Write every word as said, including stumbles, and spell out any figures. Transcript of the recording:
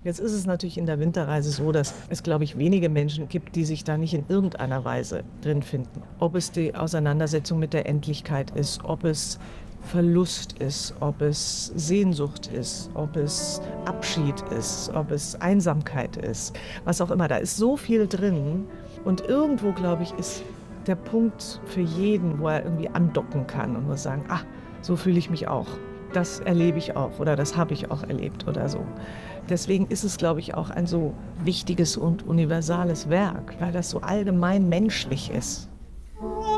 Jetzt ist es natürlich in der Winterreise so, dass es, glaube ich, wenige Menschen gibt, die sich da nicht in irgendeiner Weise drin finden. Ob es die Auseinandersetzung mit der Endlichkeit ist, ob es Verlust ist, ob es Sehnsucht ist, ob es Abschied ist, ob es Einsamkeit ist, was auch immer. Da ist so viel drin. Und irgendwo, glaube ich, ist der Punkt für jeden, wo er irgendwie andocken kann und muss sagen, ah, so fühle ich mich auch. Das erlebe ich auch oder das habe ich auch erlebt oder so. Deswegen ist es, glaube ich, auch ein so wichtiges und universales Werk, weil das so allgemein menschlich ist.